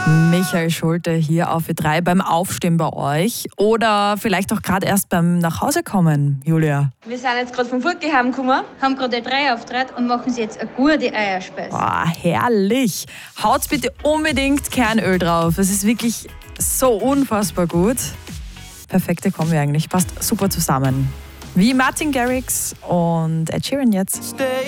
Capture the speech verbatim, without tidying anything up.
Michael Schulte hier auf Ö drei beim Aufstehen bei euch oder vielleicht auch gerade erst beim Nachhausekommen, Julia. Wir sind jetzt gerade vom Furtge heimgekommen, haben gerade Ö drei Auftritt und machen sie jetzt eine gute Eierspeise. Boah, herrlich. Haut's bitte unbedingt Kernöl drauf. Es ist wirklich so unfassbar gut. Perfekte Kombi eigentlich, passt super zusammen. Wie Martin Garrix und Ed Sheeran jetzt.